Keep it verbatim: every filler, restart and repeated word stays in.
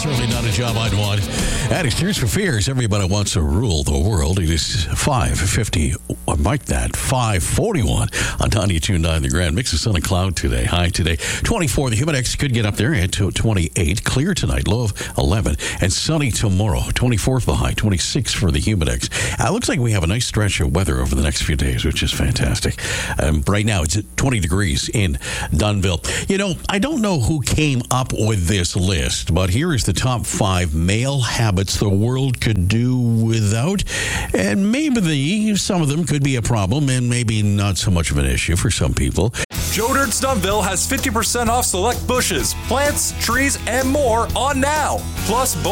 certainly not a job I'd want. And it's Tears for Fears. Everybody wants to rule the world. It is five fifty, or like that, five forty-one on ninety-two point nine The Grand. Mix of sun and cloud today. High today, twenty-four. The Humidex could get up there at twenty-eight. Clear tonight, low of eleven. And sunny tomorrow, twenty-four for the high, twenty-six for the Humidex. Uh, looks like we have a nice stretch of weather over the next few days, which is fantastic. Um, right now, it's at twenty degrees in Dunnville. You know, I don't know who came up with this list, but here is the top five male habits the world could do without. And maybe the, some of them could be a problem and maybe not so much of an issue for some people. Joe Dirt's Dunnville has fifty percent off select bushes, plants, trees, and more on now. Plus,